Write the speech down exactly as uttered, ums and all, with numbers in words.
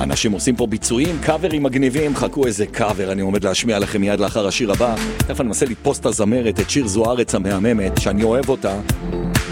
אנשים עושים פה ביצועים, קאברים מגניבים, חכו איזה קאבר אני עומד להשמיע לכם מיד לאחר השיר הבא. תכף אני מנסה לתפוס את הזמרת, את שיר זוארץ המהממת, שאני אוהב אותה,